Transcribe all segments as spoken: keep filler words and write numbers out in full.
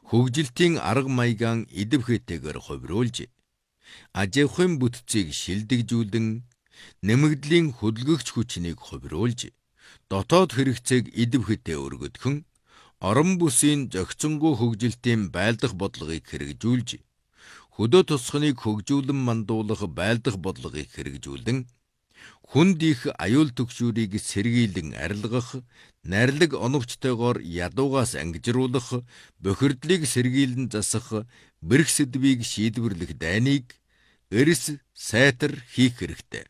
хөгжилтийн арга маягаан идэвхтэйгээр хувируулж, ажихуйн бүтцийг шилдэгжүүлэн, нэмэгдлийн хөдөлгөгч хүчнийг хувируулж, дотоод хэрэгцээг идэвхтэй өргөдгөн, орон бүсийн зохицонгүй хөгжилтийн байлдах бодлогыг хэрэгжүүлж, хөдөө тосгоныг хөгжүүлэн мандуулах байлдах бодлогыг хэрэгжүүлэн, хүнд их аюул түгшүүрийг сэргийлэн арилгах, найрлаг оновчтойгоор ядуугаас ангижруулах, бохирдлыг сэргийлэн засах, бэрх сэдвийг шийдвэрлэх дайныг эрс сайтар хийх хэрэгтэй.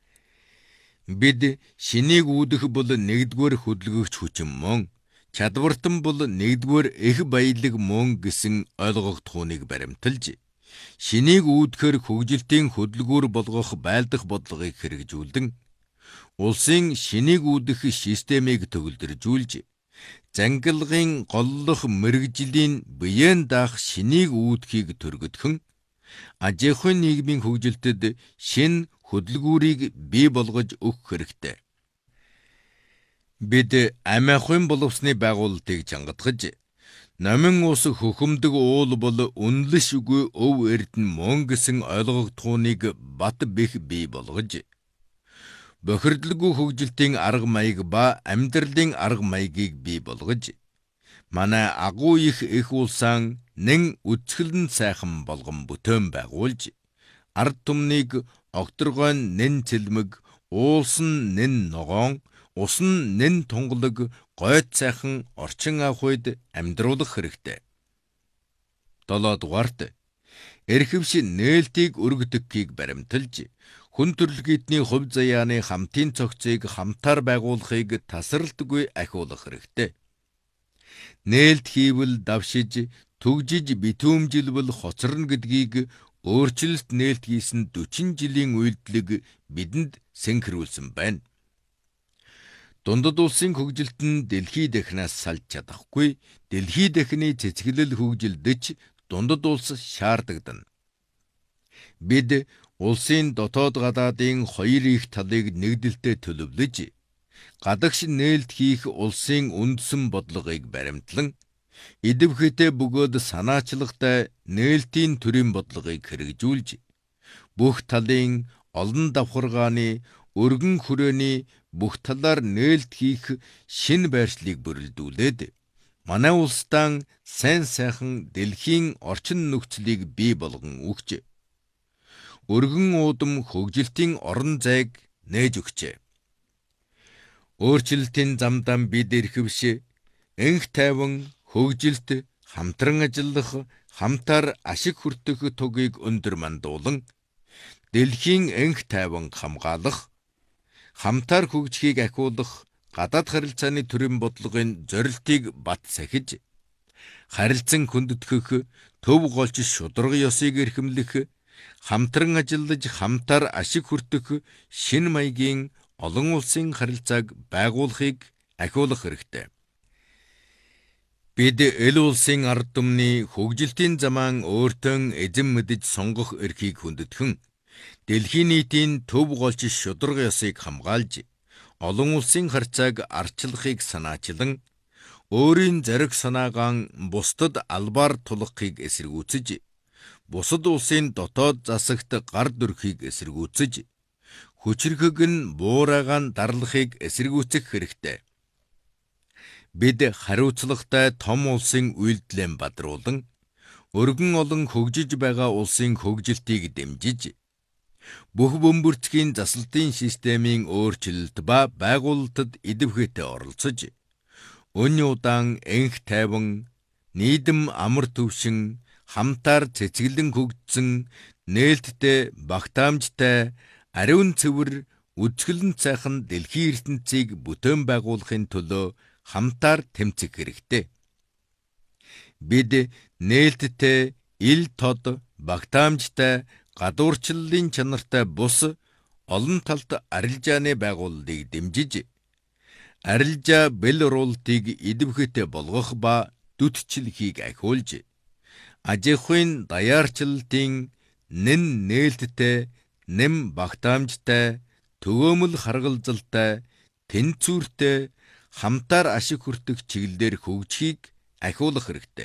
Бид шинийг үүдэх бол нэгдүгээр хөдөлгөгч хүчин мөн, чадвартан бол нэгдүгээр их баялаг мөн гэсэн ойлгогдохууныг баримталж, шинийг үүдхээр хөгжилтийн хөдөлгүүр болгох байлдах бодлогыг хэрэгжүүлэн, улсын шинийг үүдэх системийг төгөлдржүүлж, зангилгын голлох мэргэжлийн биеэн даах шинийг үүдхийг төргөдгөн, ажихуйн нийгмийн хөгжилтэд шин хөдөлгүүрийг бий болгож өгөх хэрэгтэй. Бид амиахуйн боловсны байгуулалтыг чангатгаж, номин ус хөхөмдөг уул бол үнэлэш үгүй өв эрдэн мөн гэсэн ойлгогдохууныг бат бэх бий болгож, бохирдлгүй хөгжилтийн арга маяг ба амьдралын арга маягийг бий болгож, манай агуу их их улсаан нэн үцгэлэн сайхан болгон бүтээн байгуулж, ард түмнийг огторгойн нэн цэлмэг, уулсан нэн ногоон, усан нэн тунгалаг, гойд сайхан орчин авахуйд амьдруулах хэрэгтэй. Долоодугаарт эрхэвш нээлтийг өргөдөхийг баримталж, хүн төрөлхийдний хувь заяаны хамтын цогцыг хамтаар байгуулахыг тасралтгүй ахиулах хэрэгтэй. Нээлт хийвэл давшиж, түгжиж битүүмжилбэл хоцорно гэдгийг өөрчлөлт нээлт хийсэн дөрвөн жилийн үйлдэлэг бидэнд сэнхрүүлсэн байна. Дундад улсын хөгжилт нь дэлхий дахинаас салж чадахгүй, дэлхий дахины цэцгэлэл хөгжилдөж дундад улс шаардагдана. Бид улсын дотоод гадаадын хоёр их талыг нэгдэлтэй төлөвлөж, гадагш нээлт хийх улсын үндсэн бодлогыг баримтлан, идэвхтэй бөгөөд санаачлагтай нээлтийн төрийн бодлогыг хэрэгжүүлж, бүх талын олон давхаргааны, өргөн хүрээний бүх талаар нээлт хийх шин байршлыг бүрэлдүүлээд, манай улсдаа сайн сайхан дэлхийн орчин нөхцөлийг бий болгон өгч, өргөн уудам хөгжилтийн орон зайг нээж өгчээ. Өөрчлөлтийн замдаа бид эрхэвш, энх тайван, хөгжилт, хамтран ажиллах, хамтаар ашиг хүртэх тугийг өндөр мандуулан, дэлхийн энх тайван хамгаалах, хамтаар хөгжихийг ахиулах гадаад харилцааны төрийн бодлогын зорилтыг бат сахиж, харилцан хүндэтгэх, төв голч шударга ёсыг эрхэмлэх, хамтран ажиллаж хамтаар ашиг хүртэх шин маягийн олон улсын харилцааг байгуулахыг ахиулах хэрэгтэй. Бид эл улсын ард түмний хөгжилтийн замаан өөртөө эзэн мэдэж сонгох эрхийг хүндэтгэн, дэлхийн нийтийн төв голч шударга ёсыг хамгаалж, олон улсын харьцааг арчлахыг санаачлан, өөрийн зориг санаагаан бусдад албаар тулахыг эсэргүүцэж, бусад улсын дотоод засагт гар дүрхийг эсэргүүцэж, хүчрхэг нь буураагаан дарлахыг эсэргүүцэх хэрэгтэй. Бид хариуцлагатай том улсын үйлдэлэн бадруулан, өргөн олон хөгжиж байгаа улсын хөгжилтийг дэмжиж, бүх бөмбөрцгийн засалтын системийн өөрчлөлт ба байгуулалтад идэвхтэй оролцож, өн удаан энх тайван, нийдэм амар төвшин, хамтаар цэцгэлэн хөгжсөн, нээлттэй, багтаамжтай, ариун цэвэр, үзгэлэн сайхан дэлхийн ертөнцийг бүтээн байгуулахын төлөө хамтаар тэмцэх хэрэгтэй. Бид нээлттэй, ил тод, багтаамжтай, гадуурчлалын чанартай бус олон талт арилжааны байгууллагыг дэмжиж, арилжаа бэл уруултыг идэвхтэй болгох ба дүтчлэхийг ахиулж, ажихуйн даяарчлалтын нэн нээлттэй, нэм багтаамжтай, төгөөмөл харгалзалтай, тэнцвэртэй, хамтаар ашиг хүртэх чиглэлээр хөгжихийг ахиулах хэрэгтэй.